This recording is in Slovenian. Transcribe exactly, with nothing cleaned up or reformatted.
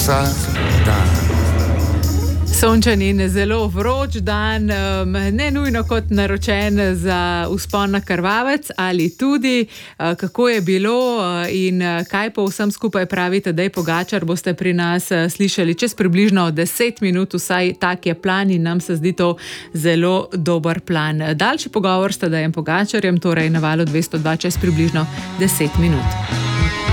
vsak dan. Sončen in zelo vroč dan, ne nujno kot naročen za vzpon na Krvavec, ali tudi kako je bilo in kaj po vsem skupaj pravi Tadej Pogačar, boste pri nas slišali čez približno deset minut, vsaj tak je plan in nam se zdi to zelo dober plan. Daljši pogovor s Tadejem Pogačarjem, torej na valu dvesto dva čez približno deset minut.